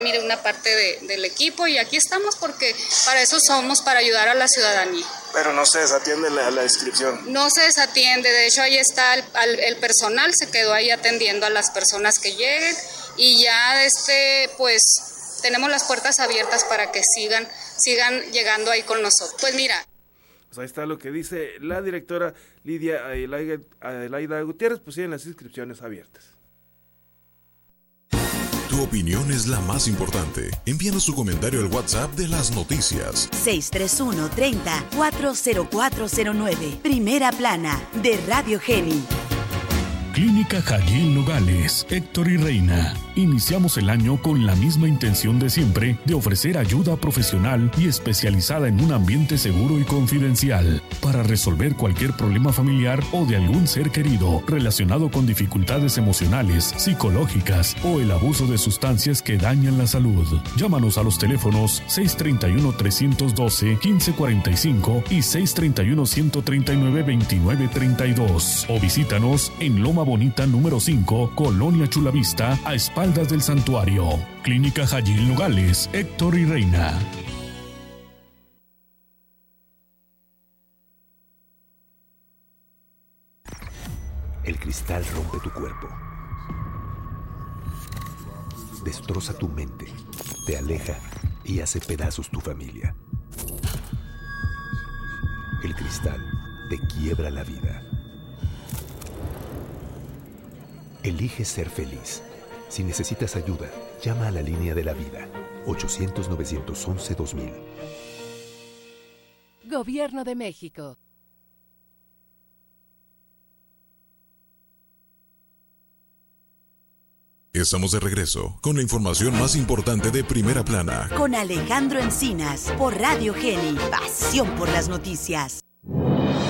Mire, una parte del equipo y aquí estamos porque para eso somos, para ayudar a la ciudadanía. Pero no se desatiende la inscripción. No se desatiende, de hecho ahí está el personal, se quedó ahí atendiendo a las personas que lleguen y ya pues tenemos las puertas abiertas para que sigan llegando ahí con nosotros. Pues mira. Pues ahí está lo que dice la directora Lidia Adelaida Gutiérrez, pues siguen las inscripciones abiertas. Tu opinión es la más importante. Envíanos tu comentario al WhatsApp de las noticias. 631-30-40409. Primera plana de Radio Geni. Clínica Jayil Nogales, Héctor y Reina. Iniciamos el año con la misma intención de siempre de ofrecer ayuda profesional y especializada en un ambiente seguro y confidencial para resolver cualquier problema familiar o de algún ser querido relacionado con dificultades emocionales, psicológicas o el abuso de sustancias que dañan la salud. Llámanos a los teléfonos 631-312-1545 y 631-139-2932 o visítanos en Loma Bonita número 5, Colonia Chulavista, a espaldas del santuario. Clínica Jayil Nogales, Héctor y Reina. El cristal rompe tu cuerpo, destroza tu mente, te aleja y hace pedazos tu familia. El cristal te quiebra la vida. Elige ser feliz. Si necesitas ayuda, llama a la línea de la vida, 800-911-2000. Gobierno de México. Estamos de regreso con la información más importante de Primera Plana. Con Alejandro Encinas, por Radio Geni, pasión por las noticias.